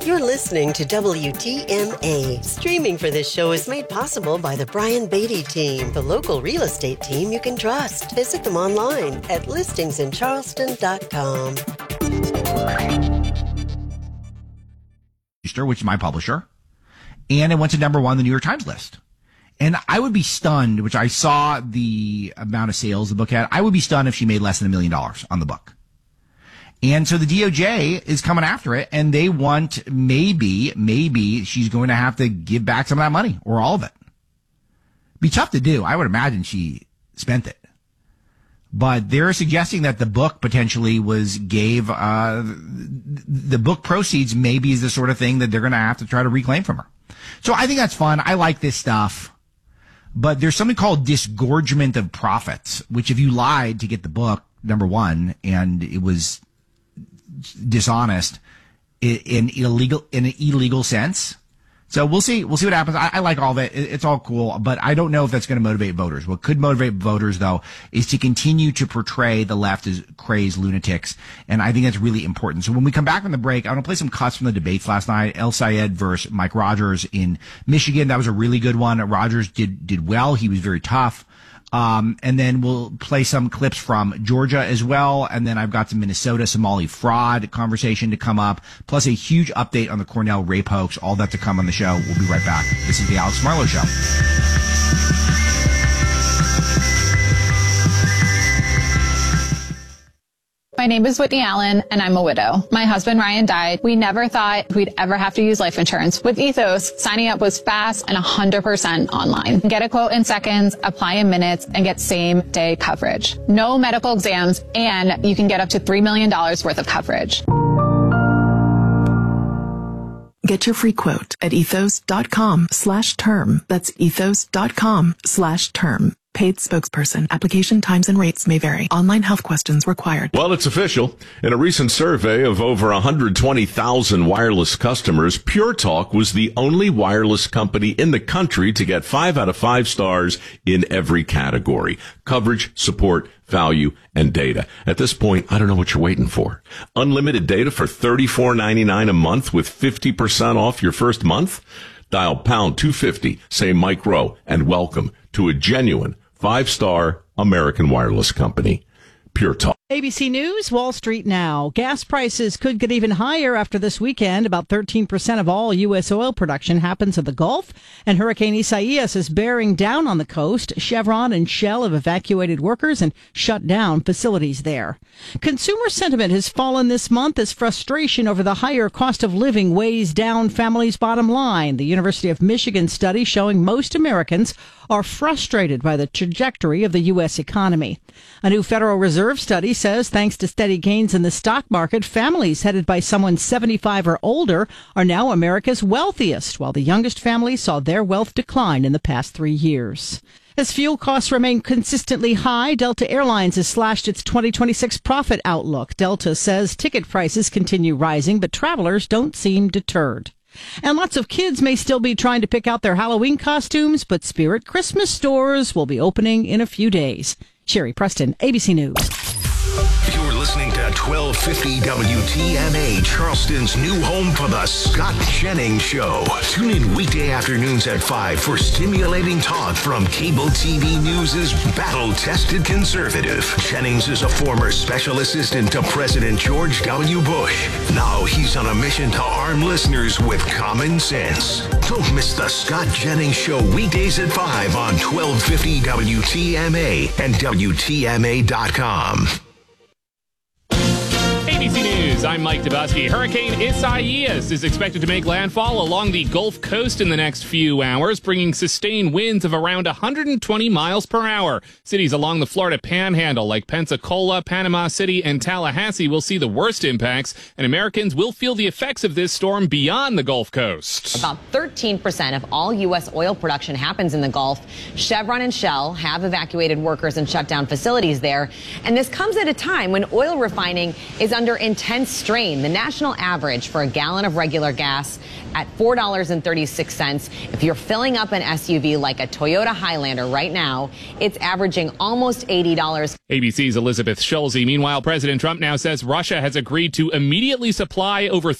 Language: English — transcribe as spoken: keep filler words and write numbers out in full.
You're listening to W T M A. Streaming for this show is made possible by the Brian Beatty team, the local real estate team you can trust. Visit them online at listings in charleston dot com. Which is my publisher, and it went to number one on the New York Times list. And I would be stunned, which I saw the amount of sales the book had, I would be stunned if she made less than a million dollars on the book. And so the D O J is coming after it, and they want maybe, maybe she's going to have to give back some of that money, or all of it. Be tough to do. I would imagine she spent it. But they're suggesting that the book potentially was gave, uh, the book proceeds maybe is the sort of thing that they're going to have to try to reclaim from her. So I think that's fun. I like this stuff. But there's something called disgorgement of profits, which if you lied to get the book, number one, and it was dishonest in illegal, in an illegal sense. So we'll see. We'll see what happens. I, I like all of it. It's all cool, but I don't know if that's going to motivate voters. What could motivate voters, though, is to continue to portray the left as crazed lunatics, and I think that's really important. So when we come back from the break, I want to play some cuts from the debates last night. El Sayed versus Mike Rogers in Michigan. That was a really good one. Rogers did did well. He was very tough. Um, and then we'll play some clips from Georgia as well. And then I've got some Minnesota Somali fraud conversation to come up, plus a huge update on the Cornell rape hoax. All that to come on the show. We'll be right back. This is the Alex Marlowe Show. My name is Whitney Allen, and I'm a widow. My husband, Ryan, died. We never thought we'd ever have to use life insurance. With Ethos, signing up was fast and one hundred percent online. Get a quote in seconds, apply in minutes, and get same-day coverage. No medical exams, and you can get up to three million dollars worth of coverage. Get your free quote at ethos.com slash term. That's ethos.com slash term. Paid spokesperson. Application times and rates may vary. Online health questions required. Well, it's official. In a recent survey of over one hundred twenty thousand wireless customers, Pure Talk was the only wireless company in the country to get five out of five stars in every category: coverage, support, value, and data. At this point, I don't know what you're waiting for. Unlimited data for thirty-four ninety-nine a month with fifty percent off your first month? Dial pound two fifty, say Mike Rowe, and welcome to a genuine five-star American wireless company, Pure Talk. A B C News, Wall Street Now. Gas prices could get even higher after this weekend. About thirteen percent of all U S oil production happens in the Gulf, and Hurricane Isaias is bearing down on the coast. Chevron and Shell have evacuated workers and shut down facilities there. Consumer sentiment has fallen this month as frustration over the higher cost of living weighs down families' bottom line. The University of Michigan study showing most Americans are frustrated by the trajectory of the U S economy. A new Federal Reserve study says thanks to steady gains in the stock market, families headed by someone seventy-five or older are now America's wealthiest, while the youngest families saw their wealth decline in the past three years. As fuel costs remain consistently high, Delta Airlines has slashed its twenty twenty-six profit outlook. Delta says ticket prices continue rising, but travelers don't seem deterred. And lots of kids may still be trying to pick out their Halloween costumes, but Spirit Christmas stores will be opening in a few days. Sherry Preston, A B C News. You're listening to twelve fifty W T M A, Charleston's new home for the Scott Jennings Show. Tune in weekday afternoons at five for stimulating talk from cable T V News' battle-tested conservative. Jennings is a former special assistant to President George W. Bush. Now he's on a mission to arm listeners with common sense. Don't miss the Scott Jennings Show weekdays at five on twelve fifty W T M A and W T M A dot com. A B C News, I'm Mike Dubowski. Hurricane Isaias is expected to make landfall along the Gulf Coast in the next few hours, bringing sustained winds of around one hundred twenty miles per hour. Cities along the Florida Panhandle like Pensacola, Panama City, and Tallahassee will see the worst impacts, and Americans will feel the effects of this storm beyond the Gulf Coast. About thirteen percent of all U S oil production happens in the Gulf. Chevron and Shell have evacuated workers and shut down facilities there, and this comes at a time when oil refining is under intense strain. The national average for a gallon of regular gas at four dollars and thirty-six cents. If you're filling up an S U V like a Toyota Highlander right now, it's averaging almost eighty dollars. A B C's Elizabeth Schulze. Meanwhile, President Trump now says Russia has agreed to immediately supply over